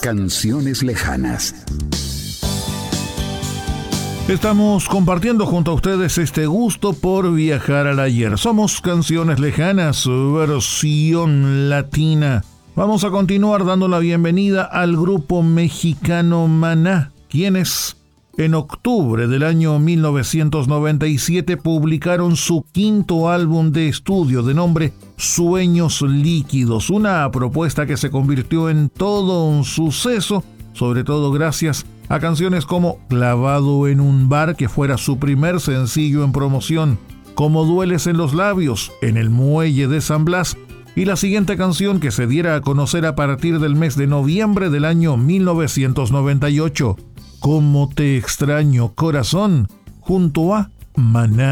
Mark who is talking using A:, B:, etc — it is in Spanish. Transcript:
A: Canciones lejanas.
B: Estamos compartiendo junto a ustedes este gusto por viajar al ayer. Somos Canciones Lejanas, versión latina. Vamos a continuar dando la bienvenida al grupo mexicano Maná, quienes en octubre del año 1997 publicaron su quinto álbum de estudio de nombre Sueños Líquidos, una propuesta que se convirtió en todo un suceso, sobre todo gracias a canciones como Clavado en un bar, que fuera su primer sencillo en promoción, Como dueles en los labios, En el muelle de San Blas, y la siguiente canción que se diera a conocer a partir del mes de noviembre del año 1998, Cómo te extraño corazón, junto a Maná.